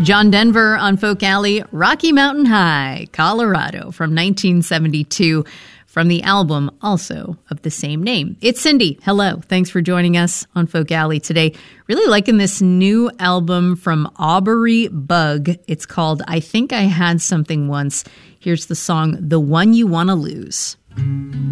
John Denver on Folk Alley, Rocky Mountain High, Colorado from 1972 from the album also of the same name. It's Cindy. Hello. Thanks for joining us on Folk Alley today. Really liking this new album from Aubrey Bug. It's called I Think I Had Something Once. Here's the song, The One You Want to Lose.